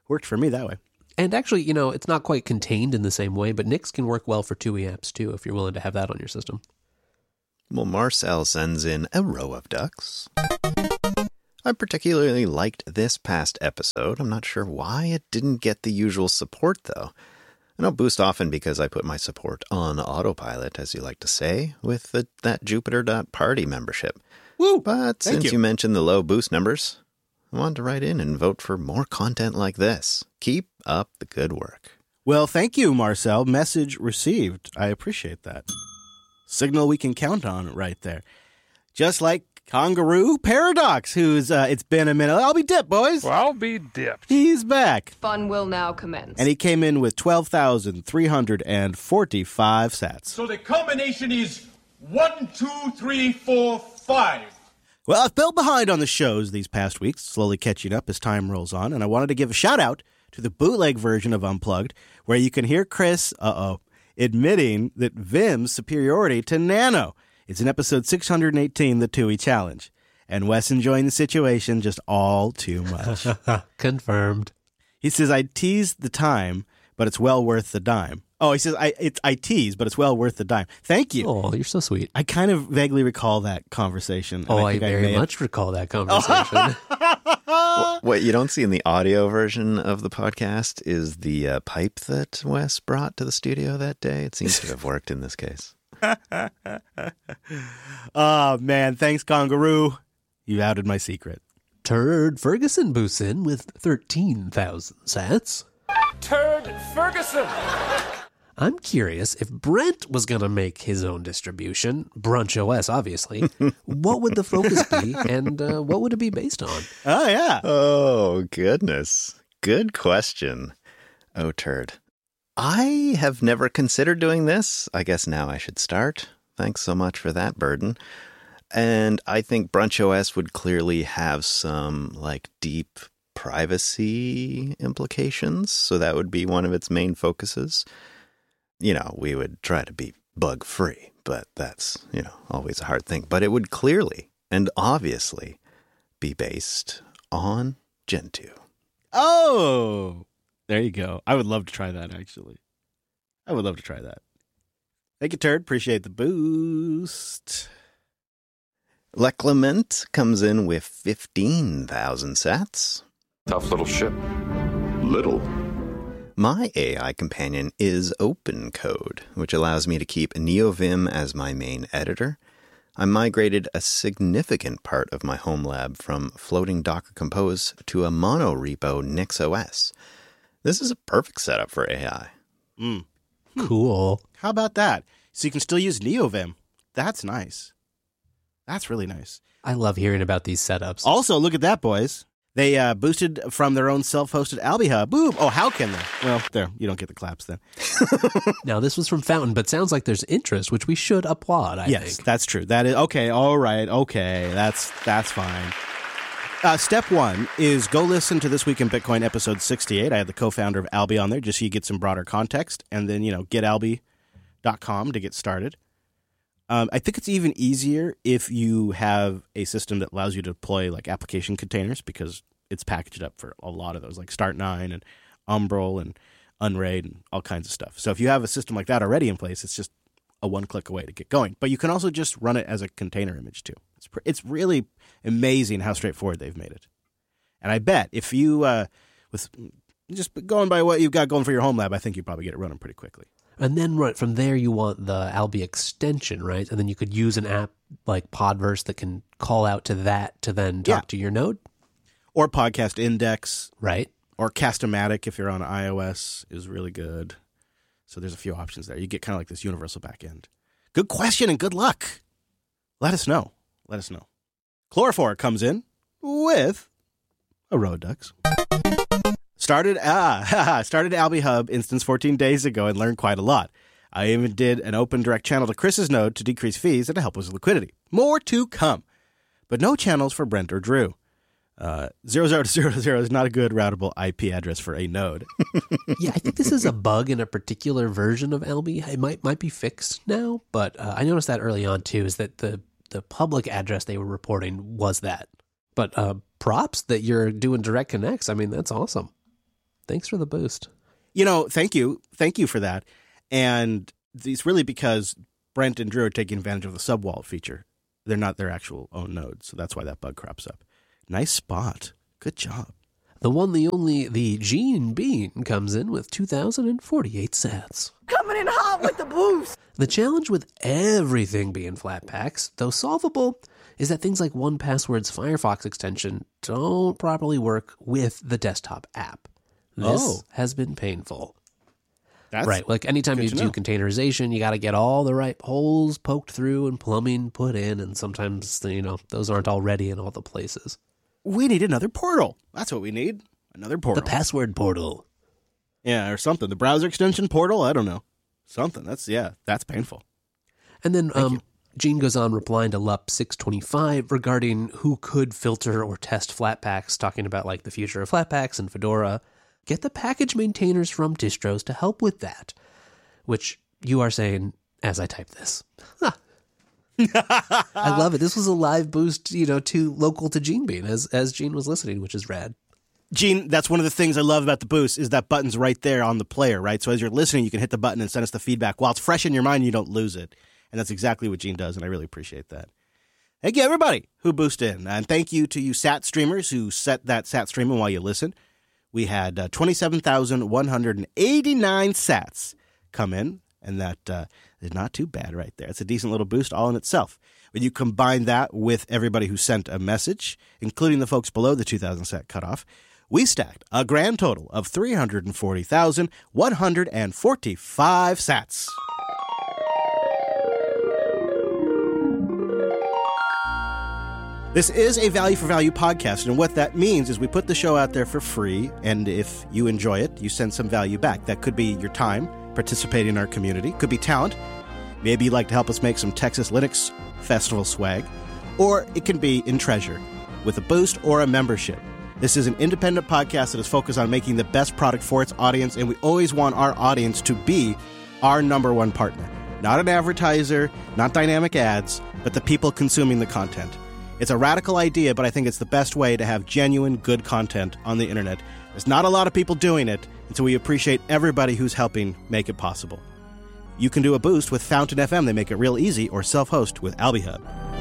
Worked for me that way. And actually, it's not quite contained in the same way, but Nix can work well for TUI apps too, if you're willing to have that on your system. Well, Marcel sends in a row of ducks. I particularly liked this past episode. I'm not sure why it didn't get the usual support, though. I don't boost often because I put my support on autopilot, as you like to say, with that Jupiter.party membership. Woo! But since you mentioned the low boost numbers, I wanted to write in and vote for more content like this. Keep up the good work. Well, thank you, Marcel. Message received. I appreciate that. Signal we can count on right there. Just like Kangaroo Paradox, who's, it's been a minute. I'll be dipped, boys. Well, I'll be dipped. He's back. Fun will now commence. And he came in with 12,345 sats. So the combination is 1, 2, 3, 4, 5. Well, I've been behind on the shows these past weeks, slowly catching up as time rolls on, and I wanted to give a shout-out to the bootleg version of Unplugged, where you can hear Chris, admitting that Vim's superiority to Nano. It's in episode 618, the TUI Challenge. And Wes enjoying the situation just all too much. Confirmed. He says, I teased the time, but it's well worth the dime. Oh, he says, I tease, but it's well worth the dime. Thank you. Oh, you're so sweet. I kind of vaguely recall that conversation. Oh, I very much recall that conversation. What you don't see in the audio version of the podcast is the pipe that Wes brought to the studio that day. It seems to have worked in this case. Oh, man. Thanks, Kangaroo. You outed my secret. Turd Ferguson boosts in with 13,000 sats. Turd Ferguson! I'm curious, if Brent was going to make his own distribution, Brunch OS obviously, what would the focus be and what would it be based on? Oh, yeah. Oh, goodness. Good question. Oh, turd. I have never considered doing this. I guess now I should start. Thanks so much for that burden. And I think Brunch OS would clearly have some deep privacy implications. So that would be one of its main focuses. We would try to be bug free, but that's, always a hard thing. But it would clearly and obviously be based on Gentoo. Oh, there you go. I would love to try that, actually. I would love to try that. Thank you, Turd. Appreciate the boost. Leclement comes in with 15,000 sats. Tough little ship. Little. My AI companion is OpenCode, which allows me to keep NeoVim as my main editor. I migrated a significant part of my home lab from floating Docker Compose to a monorepo NixOS. This is a perfect setup for AI. Cool. How about that? So you can still use NeoVim. That's nice. That's really nice. I love hearing about these setups. Also, look at that, boys. They boosted from their own self-hosted Alby Hub. Boom. Oh, how can they? Well, there. You don't get the claps then. Now, this was from Fountain, but sounds like there's interest, which we should applaud, I think. Yes, that's true. That is okay. All right. Okay. That's fine. Step one is go listen to This Week in Bitcoin episode 68. I had the co-founder of Alby on there just so you get some broader context. And then, getalby.com to get started. I think it's even easier if you have a system that allows you to deploy application containers because it's packaged up for a lot of those, like Start9 and Umbrel and Unraid and all kinds of stuff. So if you have a system like that already in place, it's just a one-click away to get going. But you can also just run it as a container image too. It's really amazing how straightforward they've made it. And I bet if you, with just going by what you've got going for your home lab, I think you'd probably get it running pretty quickly. And then right from there, you want the Alby extension, right? And then you could use an app like Podverse that can call out to that to then talk to your node. Or Podcast Index. Right. Or Cast-O-Matic if you're on iOS is really good. So there's a few options there. You get kind of like this universal backend. Good question and good luck. Let us know. Chlorophore comes in with a row of ducks. Started Alby Hub instance 14 days ago and learned quite a lot. I even did an open direct channel to Chris's node to decrease fees and to help with liquidity. More to come. But no channels for Brent or Drew. 0000 is not a good routable IP address for a node. Yeah, I think this is a bug in a particular version of Alby. It might be fixed now, but I noticed that early on too, is that the public address they were reporting was that. But props that you're doing direct connects. I mean, that's awesome. Thanks for the boost. Thank you. Thank you for that. And it's really because Brent and Drew are taking advantage of the subwall feature. They're not their actual own nodes, so that's why that bug crops up. Nice spot. Good job. The one, the only, the Gene Bean comes in with 2,048 sats. Coming in hot with the boost. The challenge with everything being Flatpaks, though solvable, is that things like 1Password's Firefox extension don't properly work with the desktop app. This has been painful. That's right. Like anytime you do containerization, you got to get all the right holes poked through and plumbing put in. And sometimes, those aren't all ready in all the places. We need another portal. That's what we need. Another portal. The password portal. Yeah, or something. The browser extension portal? I don't know. Something. That's painful. And then Gene goes on replying to LUP 625 regarding who could filter or test Flatpaks, talking about like the future of Flatpaks and Fedora. Get the package maintainers from distros to help with that, which you are saying as I type this. I love it. This was a live boost, to local to Gene Bean as Gene was listening, which is rad. Gene, that's one of the things I love about the boost is that button's right there on the player, right? So as you're listening, you can hit the button and send us the feedback. While it's fresh in your mind, you don't lose it. And that's exactly what Gene does, and I really appreciate that. Thank you, everybody who boosted in. And thank you to you SAT streamers who set that SAT streaming while you listen. We had 27,189 sats come in, and that is not too bad right there. It's a decent little boost all in itself. When you combine that with everybody who sent a message, including the folks below the 2,000 sat cutoff, we stacked a grand total of 340,145 sats. This is a value for value podcast, and what that means is we put the show out there for free, and if you enjoy it, you send some value back. That could be your time, participating in our community, could be talent. Maybe you'd like to help us make some Texas Linux Festival swag, or it can be in treasure with a boost or a membership. This is an independent podcast that is focused on making the best product for its audience, and we always want our audience to be our number one partner. Not an advertiser, not dynamic ads, but the people consuming the content. It's a radical idea, but I think it's the best way to have genuine, good content on the internet. There's not a lot of people doing it, and so we appreciate everybody who's helping make it possible. You can do a boost with Fountain FM. They make it real easy, or self-host with AlbiHub.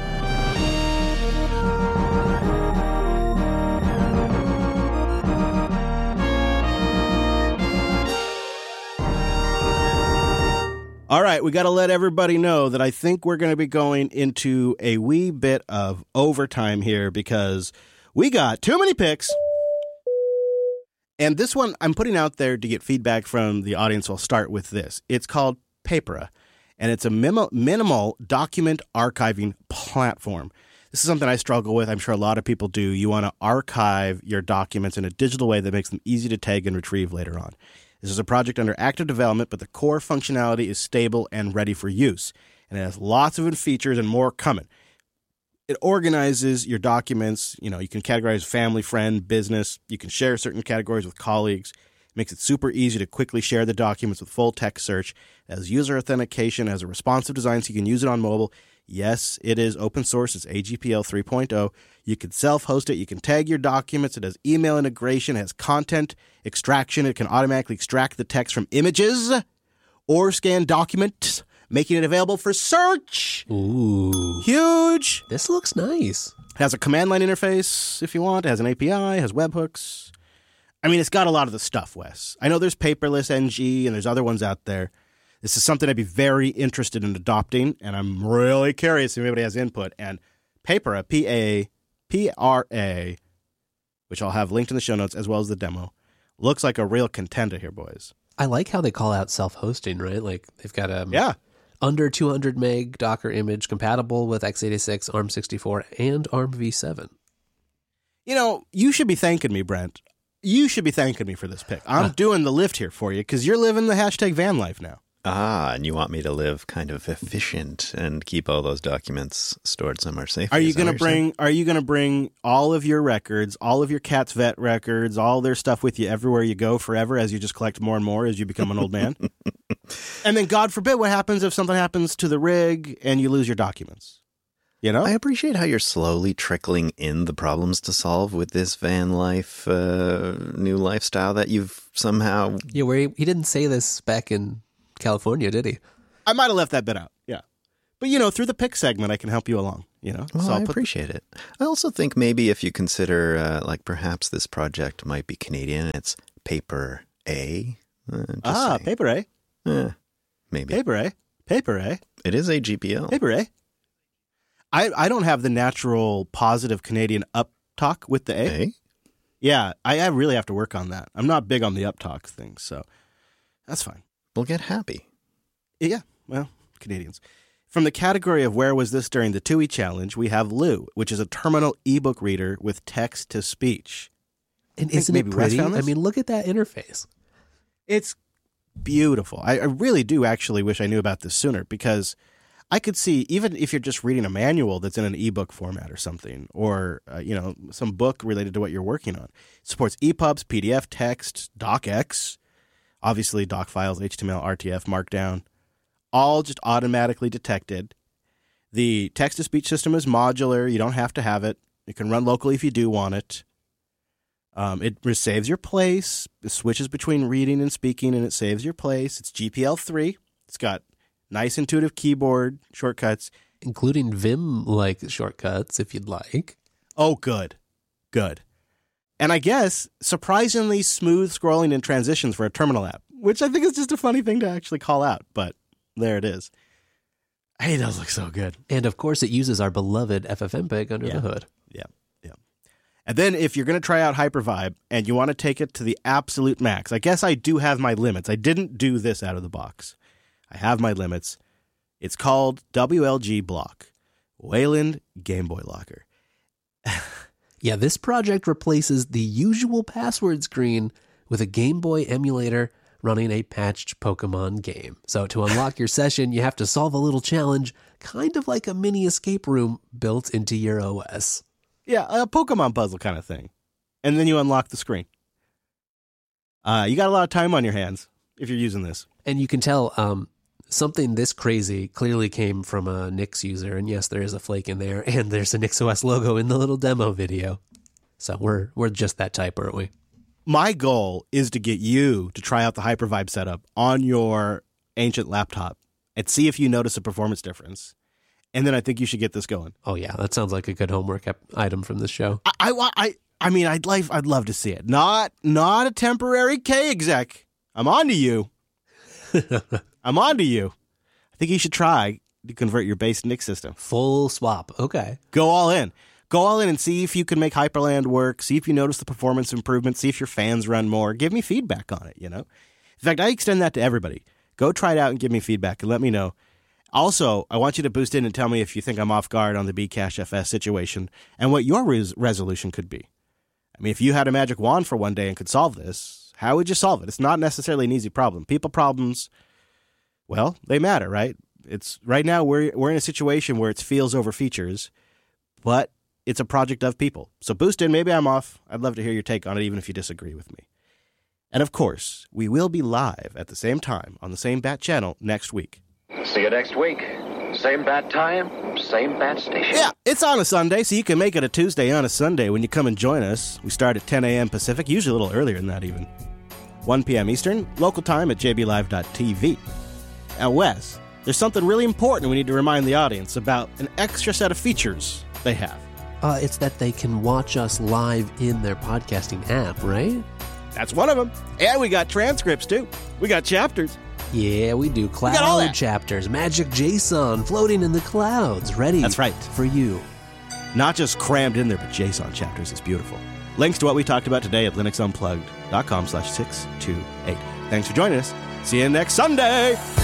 All right, we got to let everybody know that I think we're going to be going into a wee bit of overtime here because we got too many picks. And this one I'm putting out there to get feedback from the audience. I'll start with this. It's called Papera, and it's a minimal document archiving platform. This is something I struggle with. I'm sure a lot of people do. You want to archive your documents in a digital way that makes them easy to tag and retrieve later on. This is a project under active development, but the core functionality is stable and ready for use. And it has lots of features and more coming. It organizes your documents. You can categorize family, friend, business. You can share certain categories with colleagues. It makes it super easy to quickly share the documents with full text search. It has user authentication, it has a responsive design so you can use it on mobile. Yes, it is open source. It's AGPL 3.0. You can self-host it. You can tag your documents. It has email integration. It has content extraction. It can automatically extract the text from images or scan documents, making it available for search. Ooh. Huge. This looks nice. It has a command line interface if you want. It has an API. It has webhooks. I mean, it's got a lot of the stuff, Wes. I know there's Paperless NG and there's other ones out there. This is something I'd be very interested in adopting, and I'm really curious if anybody has input. And Papera, P-A-P-R-A, which I'll have linked in the show notes, as well as the demo, looks like a real contender here, boys. I like how they call out self-hosting, right? Like, they've got a under 200 meg Docker image compatible with x86, ARM64, and ARM v7. You should be thanking me, Brent. You should be thanking me for this pick. I'm doing the lift here for you because you're living the hashtag van life now. And you want me to live kind of efficient and keep all those documents stored somewhere safe? Are you going to bring all of your records, all of your cat's vet records, all their stuff with you everywhere you go forever as you just collect more and more as you become an old man? And then God forbid what happens if something happens to the rig and you lose your documents? You know? I appreciate how you're slowly trickling in the problems to solve with this van life, new lifestyle that you've somehow... Yeah, where he didn't say this back in California, did he? I might have left that bit out, yeah. But, through the pick segment, I can help you along, Well, So I appreciate it. I also think maybe if you consider, perhaps this project might be Canadian, it's Paper A. Paper A. Maybe. Paper A. Paper A. It is a GPL. Paper A. I don't have the natural positive Canadian up talk with the A. Yeah, I really have to work on that. I'm not big on the up talk thing, so that's fine. We'll get happy. Yeah, well, Canadians. From the category of where was this during the TUI challenge, we have Lou, which is a terminal ebook reader with text-to-speech. And isn't it pretty? I mean, look at that interface. It's beautiful. I really do actually wish I knew about this sooner, because I could see, even if you're just reading a manual that's in an ebook format or something, or, some book related to what you're working on. It supports EPUBs, PDF, text, DocX, obviously doc files, HTML, RTF, Markdown, all just automatically detected. The text-to-speech system is modular. You don't have to have it. You can run locally if you do want it. It saves your place. It switches between reading and speaking, and it saves your place. It's GPL3. It's got nice intuitive keyboard shortcuts. Including Vim-like shortcuts, if you'd like. Oh, good. Good. And I guess surprisingly smooth scrolling and transitions for a terminal app, which I think is just a funny thing to actually call out, but there it is. Hey, it does look so good. And of course, it uses our beloved FFmpeg under the hood. Yeah. And then if you're going to try out Hypervibe and you want to take it to the absolute max, I guess I do have my limits. I didn't do this out of the box. I have my limits. It's called WLG Block, Wayland Game Boy Locker. Yeah, this project replaces the usual password screen with a Game Boy emulator running a patched Pokemon game. So to unlock your session, you have to solve a little challenge, kind of like a mini escape room built into your OS. Yeah, a Pokemon puzzle kind of thing. And then you unlock the screen. You got a lot of time on your hands if you're using this. And you can tell something this crazy clearly came from a Nix user. And yes, there is a flake in there. And there's a NixOS logo in the little demo video. So we're just that type, aren't we? My goal is to get you to try out the Hypervibe setup on your ancient laptop and see if you notice a performance difference. And then I think you should get this going. Oh, yeah. That sounds like a good homework item from this show. I mean, I'd love to see it. Not a temporary K exec. I'm on to you. I'm on to you. I think you should try to convert your base Nix system. Full swap. Okay. Go all in. Go all in and see if you can make Hyperland work. See if you notice the performance improvements. See if your fans run more. Give me feedback on it, In fact, I extend that to everybody. Go try it out and give me feedback and let me know. Also, I want you to boost in and tell me if you think I'm off guard on the Bcash FS situation and what your resolution could be. I mean, if you had a magic wand for one day and could solve this, how would you solve it? It's not necessarily an easy problem. People problems, well, they matter, right? It's right now we're in a situation where it's feels over features, but it's a project of people. So boost in. Maybe I'm off. I'd love to hear your take on it, even if you disagree with me. And of course, we will be live at the same time on the same Bat channel next week. See you next week. Same bat time, same bat station. Yeah, it's on a Sunday, so you can make it a Tuesday on a Sunday when you come and join us. We start at 10 a.m. Pacific, usually a little earlier than that even. 1 p.m. Eastern, local time at jblive.tv. Now, Wes, there's something really important we need to remind the audience about an extra set of features they have. It's that they can watch us live in their podcasting app, right? That's one of them. And we got transcripts, too. We got chapters. Yeah, we do. Cloud chapters, magic JSON floating in the clouds, ready That's right. for you. Not just crammed in there, but JSON chapters is beautiful. Links to what we talked about today at linuxunplugged.com/628. Thanks for joining us. See you next Sunday.